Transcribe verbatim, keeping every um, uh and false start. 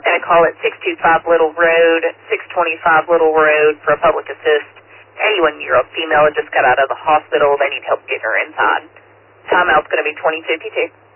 going to call at six two five Little Road, six twenty-five Little Road for a public assist. eighty-one-year-old female had just got out of the hospital. They need help getting her inside. Timeout's going to be twenty fifty-two.